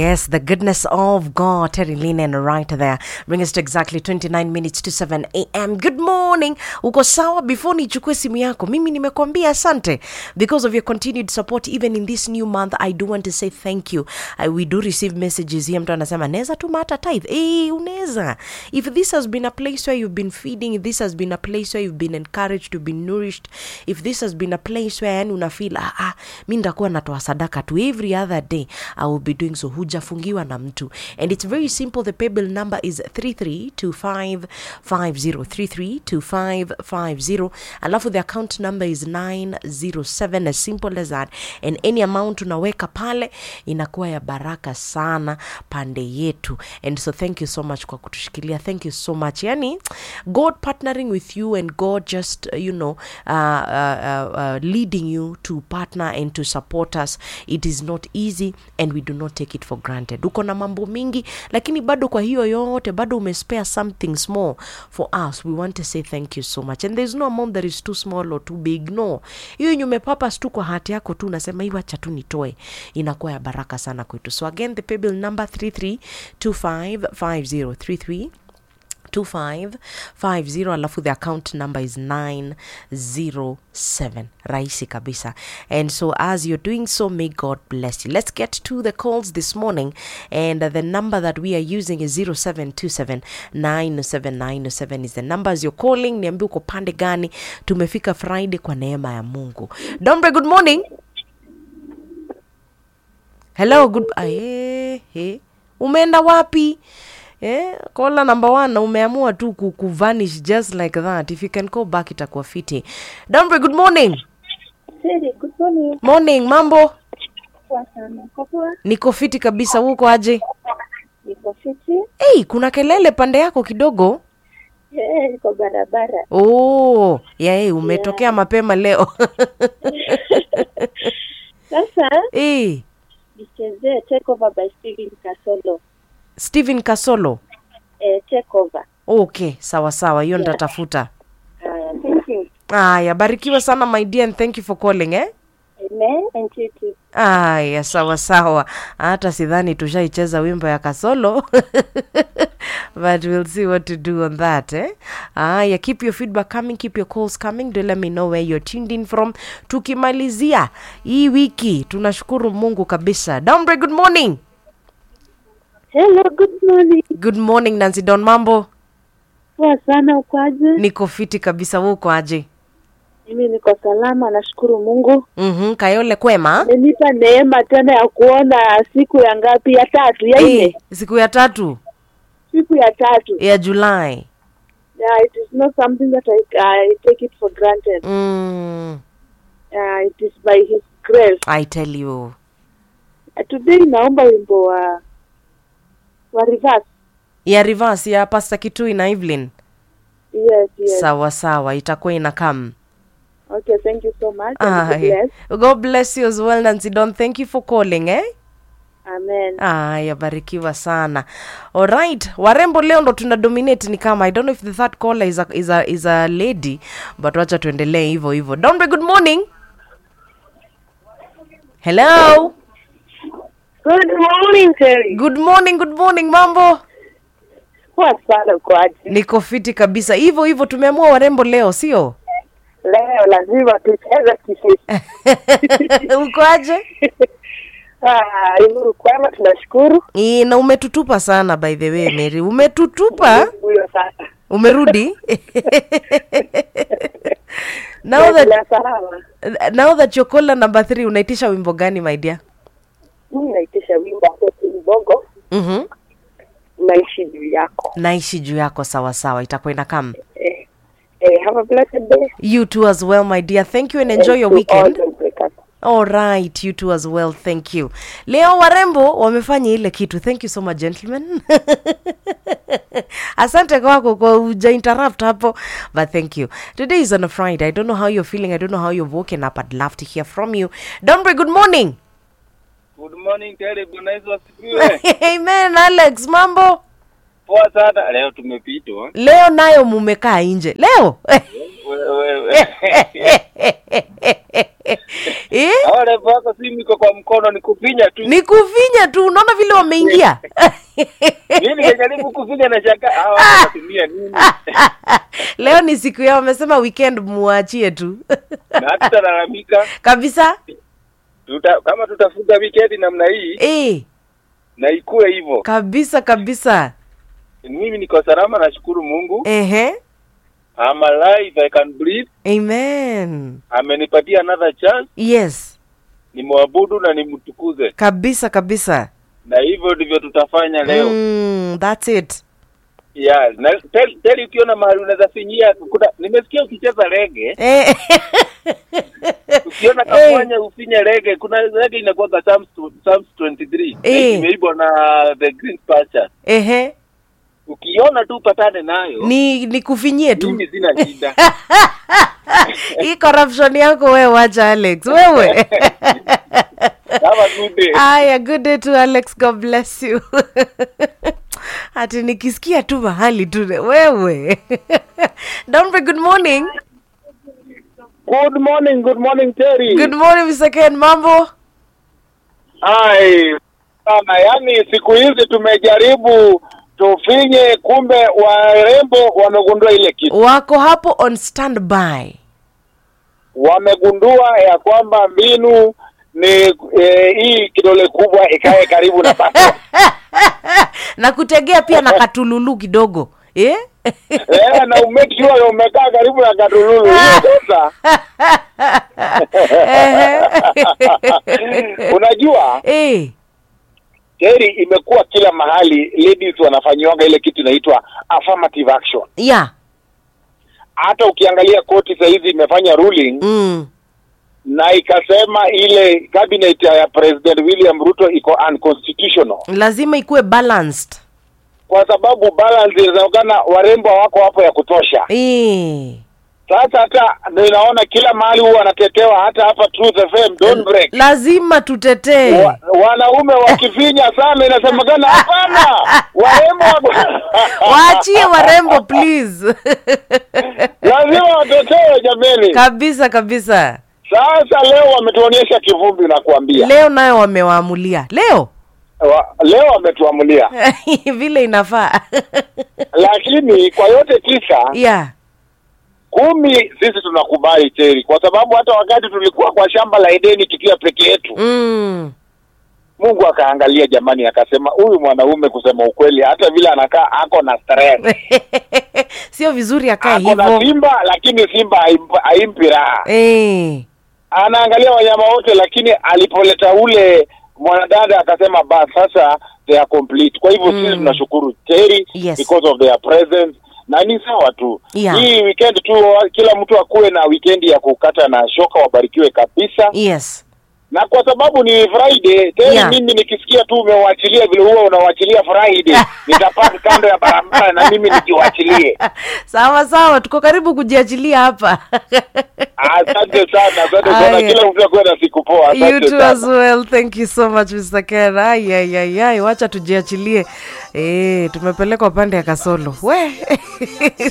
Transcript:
Yes, the goodness of God. Terry Linen right there. Bring us to exactly 29 minutes to 7 a.m. Good morning. Uko sawa? Before nichukue simu yako, mimi nimekwambia asante. Because of your continued support, even in this new month, I do want to say thank you. We do receive messages here. Mtu anasema, neza tumata tithe. Uneza. If this has been a place where you've been feeding, if this has been a place where you've been encouraged to be nourished, if this has been a place where yani unafeel, mi ndakuwa natoa sadaka to every other day, I will be doing so. Hujafungiwa na mtu. And it's very simple. The paybill number is 332550. 332550. Alafu the account number is 907. As simple as that. And any amount unaweka pale inakuwa ya baraka sana pande yetu. And so thank you so much kwa kutushikilia. Thank you so much. Yani God partnering with you and God just leading you to partner and to support us. It is not easy and we do not take it for granted. Uko na mambo mingi lakini bado kwa hiyo yote bado umespare something small for us. We want to say thank you so much. And there's no amount that is too small or too big. No. Hiyo nyumepapas tu kwa hati yako tu unasema hiyo acha tu nitoe. Inakuwa ya baraka sana kwetu. So again, the paybill number 332550. 2550. Alafu the account number is 907. Raisi kabisa. And so as you're doing so, may God bless you. Let's get to the calls this morning. And the number that we are using is 0727-907-907 is the number as you're calling. Niambi uko pande gani. Tumefika Friday kwa neema ya Mungu. Dombre, good morning. Hello, good. Umeenda wapi? Caller number 1 na umeamua tu kuvanish just like that. If you can call back itakuwa fiti. Dombre, good morning. Hey, good morning. Morning, mambo? Poa sana. Poa. Niko fiti kabisa, uko aje? Niko fiti. Kuna kelele pande yako kidogo? Niko barabara. Oh, umetokea mapema leo. Sasa? Nichezee Take Over by Stephen Kasolo. Stephen Kasolo? Take Over. Okay, sawa, hiyo nitatafuta. Thank you. Barikiwa sana my dear and thank you for calling, Amen, and you too. Sawa. Hata sidhani tushaicheza wimbo ya Kasolo. But we'll see what to do on that, keep your feedback coming, keep your calls coming. Do let me know where you're tuned in from. Tukimalizia hii wiki, tunashukuru Mungu kabisa. Dombre, good morning. Hello, good morning. Good morning, Nancy Don, mambo? Poa sana, uko aje? Niko fiti kabisa, uko aje? Mimi niko salama, nashukuru Mungu. Kayole kwema? Amenipa neema tena ya kuona siku ya ngapi? Ya 3, ya 4. Siku ya 3. Siku ya 3 ya July. Yeah, it is not something that I take it for granted. It is by his grace. I tell you. Today naomba wimbo wa reverse. Ya reverse ya Pastor Kitui na Evelyn. Yes. Sawa, itakuwa inakam. Okay, thank you so much. God bless you as well, Nancy Don. Thank you for calling, Amen. Barikiwa sana. All right, warembo leo ndo tuna dominate ni kama. I don't know if the third caller is a lady, but wacha tuendelee hivyo. Dombe, good morning. Hello. Good morning, Terry. Good morning, mambo? Poa sana, uko aje? Niko fiti kabisa. Hivyo tumeamua warembo leo, sio? Leo lazima tucheze kisisi. Uko aje? Imuru kwema, tunashukuru. Na umetutupa sana by the way, Mary. Umetutupa? Huyo sasa. Umerudi? Now that you're caller number 3, unaitisha wimbo gani my dear? Naitisha wimbo wa Bongo. Naishi juu yako. Sawa, itakwenda kama. Have a blessed day. You too as well, my dear. Thank you and enjoy your weekend. All right, you too as well. Thank you. Leo warembo wamefanya ile kitu. Thank you so much, gentlemen. Asante kwako kwa uja interrupt hapo, but thank you. Today is on a Friday. I don't know how you're feeling. I don't know how you've woken up. I'd love to hear from you. Dombre, good morning. Good morning, Terry. Amen, Alex, mambo? Poa sana. Leo tumepitwa. Leo nayo mumekaa nje. Leo. Wale wako simu iko kwa mkono ni kufinya tu. Unaona vile wameingia. Mimi nimejaribu kufinya na shaka hawa wanatumia nini? Leo ni siku yao, wamesema weekend muachie tu. Na tutalalamika Kabisa. Kama tutafunga weekend namna hii. Na ikue hivyo. Kabisa. Mimi niko salama, nashukuru Mungu. I'm alive, I can breathe. Amen. Amenipatia another chance. Yes. Nimwabudu na nimtukuze. Kabisa. Na hivyo ndivyo tutafanya leo. That's it. Yeah, tell ukiona mahali unaweza finyia, nimesikia ukicheza reggae. Ukiona kafanya ufinya reggae, kuna reggae inakuwa Psalms 23. Imeibwa na The Green Pasture. Ukiona tu patane nayo ni kufinyie tu. Mimi sina shida. Hii corruption yako wewe wacha Alex. Wewe. Have a good day. Aya, good day to Alex. God bless you. Ati nikisikia tu mahali tu wewe. Don't be good morning. Good morning Terry. Good morning Mr. Ken, mambo? Sana, yani siku hizi tumejaribu tufinye, kumbe warembo wamegundua ile kitu. Wako hapo on standby. Wamegundua ya kwamba mbinu ni hii kidole kubwa ikae karibu na pato. Na kutegea pia na katululu kidogo. Na umake sure umekaa karibu na katululu. Sasa. Unajua? Terry, imekuwa kila mahali ladies wanafanyiwa ile kitu inaitwa affirmative action. Yeah. Hata ukiangalia koti sasa hizi imefanya ruling. Na ikasema ile cabinet ya President William Ruto iko unconstitutional. Lazima ikuwe balanced. Kwa sababu balance inaonekana warembo wako hapo ya kutosha. Sasa hata ninaona kila mahali huwa anatetewa, hata hapa Truth FM don't break. Lazima tutetee. Wanaume wakifinya sana inasemekana hapana. Warembo waachie warembo please. Lazima watetewe jameni. Kabisa. Sasa leo wametuonyesha kivumbi na kuambia. Leo nayo wamewaamulia. Leo wametuamulia. Vile inafaa. Lakini kwa yote 9. 10 sisi tunakubali Terry, kwa sababu hata wakati tulikuwa kwa shamba la Edeni tukiwa peke yetu. Mungu akaangalia jamani, akasema huyu mwanaume kusema ukweli hata vile anakaa ako na stress. Sio vizuri akae hivyo. Ako na simba lakini simba haimpi raha. Anaangalia wanyama wote, lakini alipoleta ule mwanadada akasema basi sasa they are complete. Kwa hivyo sisi tunashukuru Terry because of their presence. Na ni sawa tu. Hii weekend tu kila mtu akuwe na weekend ya kukata na shoka, wabarikiwe kabisa. Na kwa sababu ni Friday, tena mimi nikisikia tu umewaachilia vile huwa unawaachilia Friday, nitapaka kando ya barabara na mimi nikiwaachilie. Sawa, tuko karibu kujiachilia hapa. Asante sana. Kila mtu akuwe na siku poa. Asante sana. You too as well. Thank you so much Mr. Ken. Wacha tujiachilie. Tumepeleka upande ya Kasolo.